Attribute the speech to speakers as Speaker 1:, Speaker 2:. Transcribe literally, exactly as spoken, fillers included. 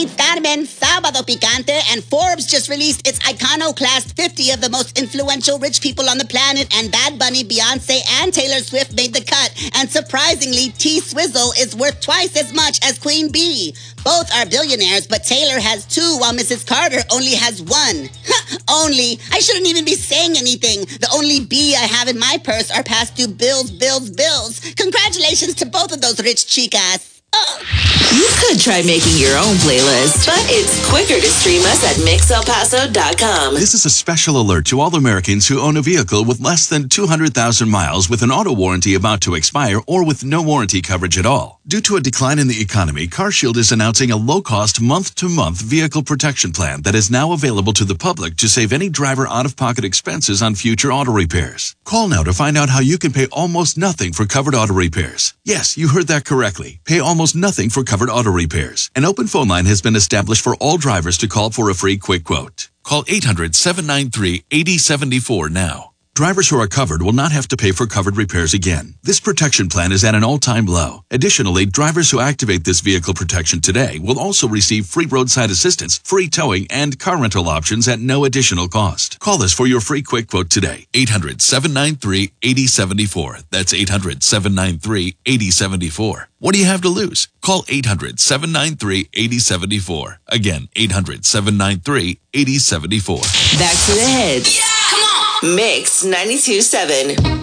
Speaker 1: Hoy Carmen Sábado Picante, and Forbes just released its Iconoclast fifty of the most influential rich people on the planet, and Bad Bunny, Beyonce, and Taylor Swift made the cut. And surprisingly, T-Swizzle is worth twice as much as Queen Bee. Both are billionaires, but Taylor has two while Missus Carter only has one. Only. I shouldn't even be saying anything. The only B I have in my purse are past due bills, bills, bills. Congratulations to both of those rich chicas. Oh.
Speaker 2: You could try making your own playlist, but it's quicker to stream us at mix el paso dot com.
Speaker 3: This is a special alert to all Americans who own a vehicle with less than two hundred thousand miles with an auto warranty about to expire or with no warranty coverage at all. Due to a decline in the economy, CarShield is announcing a low-cost month-to-month vehicle protection plan that is now available to the public to save any driver out-of-pocket expenses on future auto repairs. Call now to find out how you can pay almost nothing for covered auto repairs. Yes, you heard that correctly. Pay almost nothing for covered auto repairs. An open phone line has been established for all drivers to call for a free quick quote. Call eight hundred, seven nine three, eight zero seven four now. Drivers who are covered will not have to pay for covered repairs again. This protection plan is at an all-time low. Additionally, drivers who activate this vehicle protection today will also receive free roadside assistance, free towing, and car rental options at no additional cost. Call us for your free quick quote today. eight hundred, seven nine three, eight zero seven four. That's eight hundred, seven nine three, eight zero seven four. What do you have to lose? Call eight hundred, seven nine three, eight zero seven four. Again, eight hundred, seven nine three, eight zero seven four.
Speaker 2: Back to the heads.
Speaker 1: Yeah! Come on!
Speaker 2: Mix ninety-two point seven.